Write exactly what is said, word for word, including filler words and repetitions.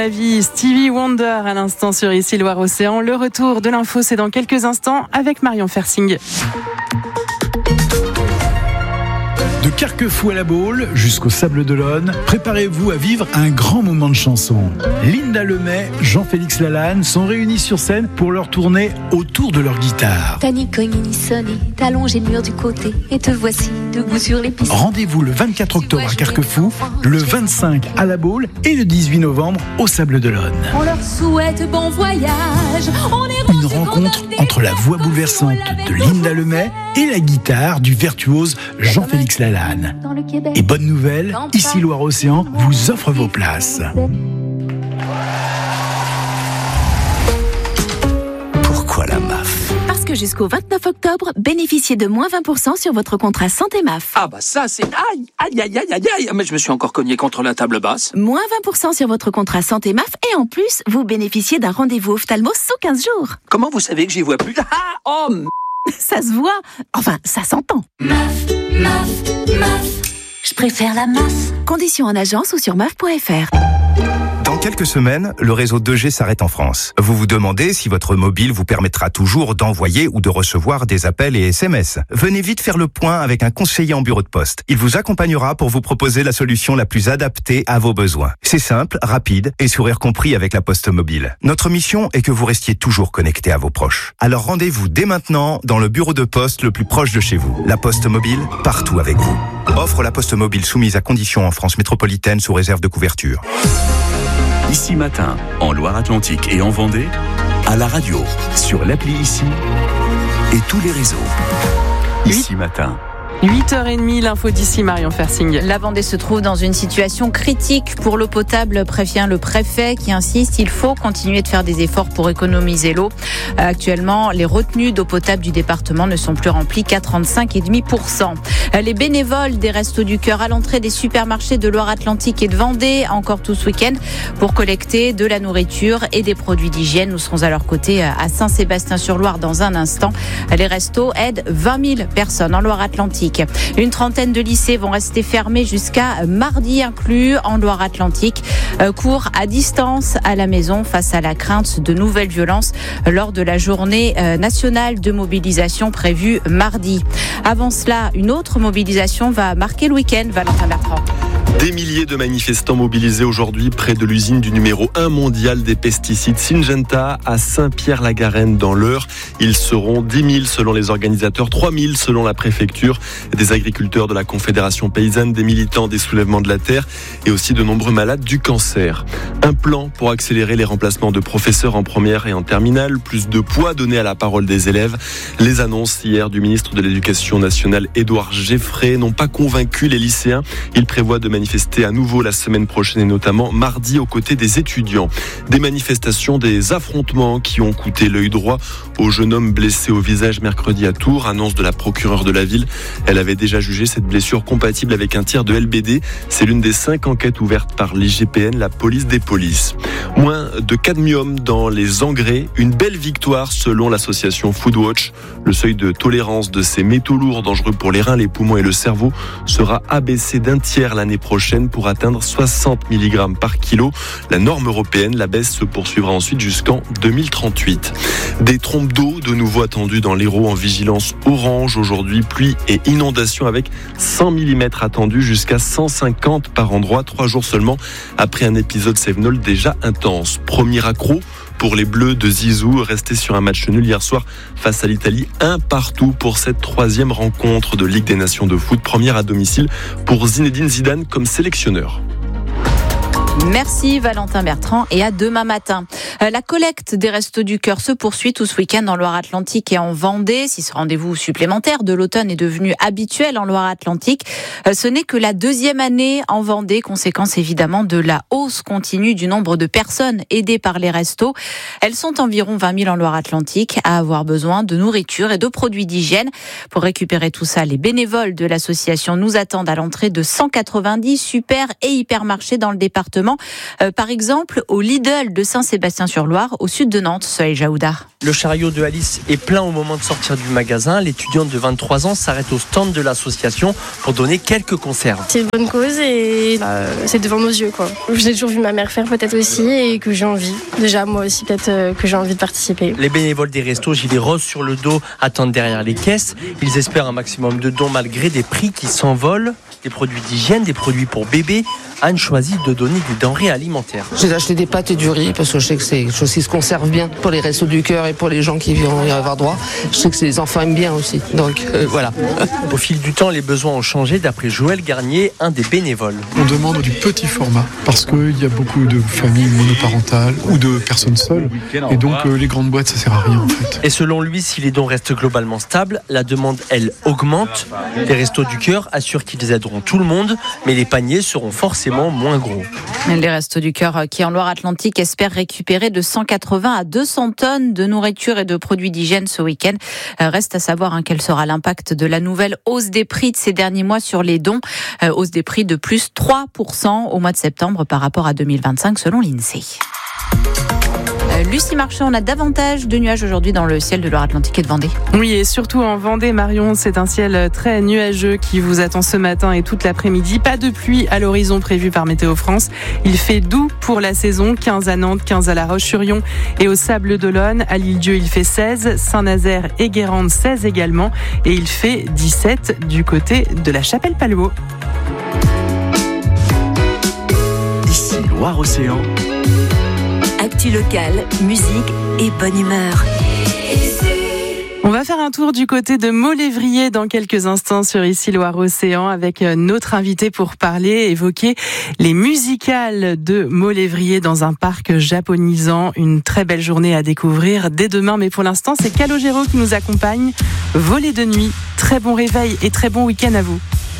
La vie, Stevie Wonder à l'instant sur Ici Loire-Océan. Le retour de l'info, c'est dans quelques instants avec Marion Fersing. De Carquefou à la Baule jusqu'au Sable d'Olonne, préparez-vous à vivre un grand moment de chanson. Linda Lemay, Jean-Félix Lalanne sont réunis sur scène pour leur tournée autour de leur guitare. T'as ni cogné ni sonné, t'as longé le mur du côté et te voici debout sur les pistes. Rendez-vous le vingt-quatre octobre à Carquefou, le vingt-cinq à la Baule et le dix-huit novembre au Sable d'Olonne. On leur souhaite bon voyage. On est Une rencontre entre la voix bouleversante de Linda Lemay et la guitare du virtuose Jean-Félix Lalanne. Et bonne nouvelle, Ici Loire-Océan vous offre vos places. Pourquoi la M A F ? Parce que jusqu'au vingt-neuf octobre, bénéficiez de moins vingt pour cent sur votre contrat Santé M A F. Ah bah ça c'est... Aïe, aïe, aïe, aïe, aïe, aïe. Mais je me suis encore cogné contre la table basse. Moins vingt pour cent sur votre contrat Santé M A F et en plus, vous bénéficiez d'un rendez-vous ophtalmo sous quinze jours. Comment vous savez que j'y vois plus ? Ah, oh, m... Ça se voit. Enfin, ça s'entend. M A F, M A F, M A F. Je préfère la M A F. Conditions en agence ou sur M A F point F R. Dans quelques semaines, le réseau deux G s'arrête en France. Vous vous demandez si votre mobile vous permettra toujours d'envoyer ou de recevoir des appels et S M S. Venez vite faire le point avec un conseiller en bureau de poste. Il vous accompagnera pour vous proposer la solution la plus adaptée à vos besoins. C'est simple, rapide et sourire compris avec la Poste Mobile. Notre mission est que vous restiez toujours connecté à vos proches. Alors rendez-vous dès maintenant dans le bureau de poste le plus proche de chez vous. La Poste Mobile, partout avec vous. Offre la Poste Mobile soumise à conditions en France métropolitaine sous réserve de couverture. Ici Matin, en Loire-Atlantique et en Vendée, à la radio, sur l'appli Ici et tous les réseaux. Ici Matin. huit heures trente, l'info d'ici, Marion Fersing. La Vendée se trouve dans une situation critique pour l'eau potable, prévient le préfet qui insiste, il faut continuer de faire des efforts pour économiser l'eau. Actuellement, les retenues d'eau potable du département ne sont plus remplies qu'à trente-cinq virgule cinq pour cent. Les bénévoles des Restos du Cœur à l'entrée des supermarchés de Loire-Atlantique et de Vendée, encore tout ce week-end, pour collecter de la nourriture et des produits d'hygiène. Nous serons à leur côté à Saint-Sébastien-sur-Loire dans un instant. Les restos aident vingt mille personnes en Loire-Atlantique. Une trentaine de lycées vont rester fermés jusqu'à mardi inclus en Loire-Atlantique. Cours à distance à la maison face à la crainte de nouvelles violences lors de la journée nationale de mobilisation prévue mardi. Avant cela, une autre mobilisation va marquer le week-end, Valentin Bertrand. Des milliers de manifestants mobilisés aujourd'hui près de l'usine du numéro un mondial des pesticides Syngenta à Saint-Pierre-la-Garenne dans l'Eure. Ils seront dix mille selon les organisateurs, trois mille selon la préfecture. Des agriculteurs de la Confédération paysanne, des militants des soulèvements de la terre et aussi de nombreux malades du cancer. Un plan pour accélérer les remplacements de professeurs en première et en terminale, plus de poids donné à la parole des élèves. Les annonces hier du ministre de l'Éducation nationale Édouard Geffray n'ont pas convaincu les lycéens. Il prévoit de manifester à nouveau la semaine prochaine et notamment mardi aux côtés des étudiants. Des manifestations, des affrontements qui ont coûté l'œil droit au jeune homme blessé au visage mercredi à Tours, annonce de la procureure de la ville. Elle avait déjà jugé cette blessure compatible avec un tir de L B D. C'est l'une des cinq enquêtes ouvertes par l'I G P N, la police des polices. Moins de cadmium dans les engrais, une belle victoire selon l'association Foodwatch. Le seuil de tolérance de ces métaux lourds dangereux pour les reins, les poumons et le cerveau sera abaissé d'un tiers l'année prochaine pour atteindre soixante milligrammes par kilo. La norme européenne, la baisse se poursuivra ensuite jusqu'en deux mille trente-huit. Des trompes d'eau de nouveau attendues dans l'Hérault en vigilance orange aujourd'hui, pluie et inondations avec cent millimètres attendus jusqu'à cent cinquante par endroit, trois jours seulement après un épisode cévenol déjà intense. Premier accro pour les Bleus de Zizou, restés sur un match nul hier soir face à l'Italie, un partout pour cette troisième rencontre de Ligue des Nations de foot, première à domicile pour Zinedine Zidane comme sélectionneur. Merci Valentin Bertrand et à demain matin. La collecte des Restos du Cœur se poursuit tout ce week-end en Loire-Atlantique et en Vendée. Si ce rendez-vous supplémentaire de l'automne est devenu habituel en Loire-Atlantique, ce n'est que la deuxième année en Vendée, conséquence évidemment de la hausse continue du nombre de personnes aidées par les restos. Elles sont environ vingt mille en Loire-Atlantique à avoir besoin de nourriture et de produits d'hygiène. Pour récupérer tout ça, les bénévoles de l'association nous attendent à l'entrée de cent quatre-vingt-dix super et hypermarchés dans le département département. Euh, par exemple, au Lidl de Saint-Sébastien-sur-Loire, au sud de Nantes, Soleil Jaouda. Le chariot de Alice est plein au moment de sortir du magasin. L'étudiante de vingt-trois ans s'arrête au stand de l'association pour donner quelques conserves. C'est une bonne cause et euh, c'est devant nos yeux, quoi. J'ai toujours vu ma mère faire peut-être aussi et que j'ai envie. Déjà, moi aussi, peut-être euh, que j'ai envie de participer. Les bénévoles des restos gilets roses sur le dos attendent derrière les caisses. Ils espèrent un maximum de dons malgré des prix qui s'envolent. Des produits d'hygiène, des produits pour bébés. Anne choisit de donner des denrées alimentaires. J'ai acheté des pâtes et du riz parce que je sais que c'est quelque chose qui se conserve bien pour les restos du cœur et pour les gens qui vont y avoir droit. Je sais que les enfants aiment bien aussi. Donc euh, voilà. Au fil du temps, les besoins ont changé d'après Joël Garnier, un des bénévoles. On demande du petit format parce qu'il y a beaucoup de familles monoparentales ou de personnes seules. Et donc euh, les grandes boîtes, ça sert à rien en fait. Et selon lui, si les dons restent globalement stables, la demande, elle, augmente. Les restos du cœur assurent qu'ils aideront tout le monde, mais les paniers seront forcément moins gros. Les Restos du Cœur qui en Loire-Atlantique espèrent récupérer de cent quatre-vingts à deux cents tonnes de nourriture et de produits d'hygiène ce week-end. Reste à savoir hein, quel sera l'impact de la nouvelle hausse des prix de ces derniers mois sur les dons. Euh, hausse des prix de plus trois pour cent au mois de septembre par rapport à deux mille vingt-cinq selon l'INSEE. Lucie Marchand, on a davantage de nuages aujourd'hui dans le ciel de Loire-Atlantique et de Vendée. Oui, et surtout en Vendée, Marion, c'est un ciel très nuageux qui vous attend ce matin et toute l'après-midi. Pas de pluie à l'horizon prévu par Météo France. Il fait doux pour la saison, quinze à Nantes, quinze à La Roche-sur-Yon et au Sable d'Olonne. À l'Île-Dieu, il fait seize, Saint-Nazaire et Guérande, seize également. Et il fait dix-sept du côté de la Chapelle-Palluau. Ici, Loire-Océan. Actu locale, musique et bonne humeur. On va faire un tour du côté de Maulévrier dans quelques instants sur Ici Loire-Océan avec notre invité pour parler, évoquer les musicales de Maulévrier dans un parc japonisant. Une très belle journée à découvrir dès demain, mais pour l'instant c'est Calogero qui nous accompagne. Voler de nuit, très bon réveil et très bon week-end à vous.